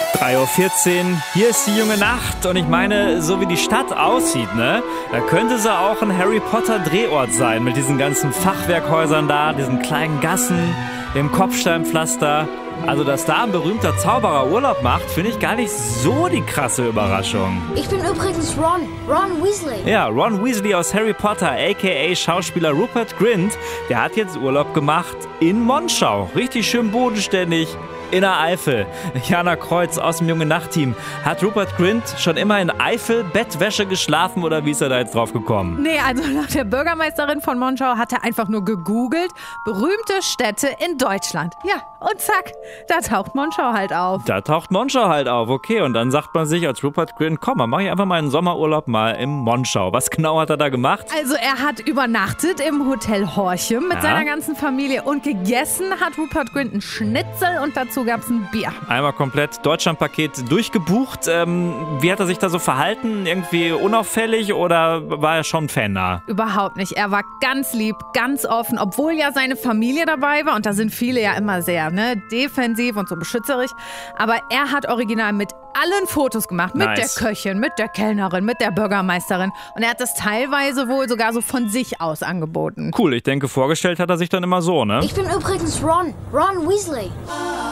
3:14 Uhr, hier ist die junge Nacht und ich meine, so wie die Stadt aussieht, ne, da könnte sie auch ein Harry Potter Drehort sein mit diesen ganzen Fachwerkhäusern da, diesen kleinen Gassen, dem Kopfsteinpflaster. Also, dass da ein berühmter Zauberer Urlaub macht, finde ich gar nicht so die krasse Überraschung. Ich bin übrigens Ron Weasley. Ja, Ron Weasley aus Harry Potter, a.k.a. Schauspieler Rupert Grint, der hat jetzt Urlaub gemacht in Monschau. Richtig schön bodenständig. In der Eifel. Jana Kreuz aus dem Junge-Nacht-Team. Hat Rupert Grint schon immer in Eifel-Bettwäsche geschlafen oder wie ist er da jetzt drauf gekommen? Nee, also nach der Bürgermeisterin von Monschau hat er einfach nur gegoogelt, berühmte Städte in Deutschland. Ja, und zack, da taucht Monschau halt auf. Da taucht Monschau halt auf, okay. Und dann sagt man sich als Rupert Grint, komm, dann mach ich einfach mal einen Sommerurlaub mal im Monschau. Was genau hat er da gemacht? Also er hat übernachtet im Hotel Horchem mit seiner ganzen Familie und gegessen hat Rupert Grint einen Schnitzel und dazu gab es ein Bier. Einmal komplett Deutschlandpaket durchgebucht. Wie hat er sich da so verhalten? Irgendwie unauffällig oder war er schon Fan-nah? Überhaupt nicht. Er war ganz lieb, ganz offen, obwohl ja seine Familie dabei war. Und da sind viele ja immer sehr defensiv und so beschützerisch. Aber er hat original mit allen Fotos gemacht. Mit der Köchin, mit der Kellnerin, mit der Bürgermeisterin. Und er hat das teilweise wohl sogar so von sich aus angeboten. Cool, ich denke, vorgestellt hat er sich dann immer so, ne? Ich bin übrigens Ron Weasley.